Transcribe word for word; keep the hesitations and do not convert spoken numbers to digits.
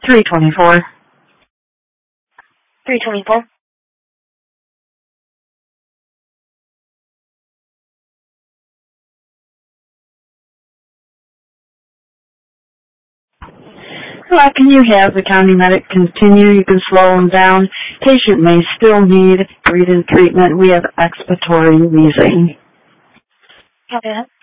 three twenty-four. three twenty-four. Hello, can you have the county medic continue? You can slow him down. Patient may still need breathing treatment. We have expiratory wheezing. Copy that.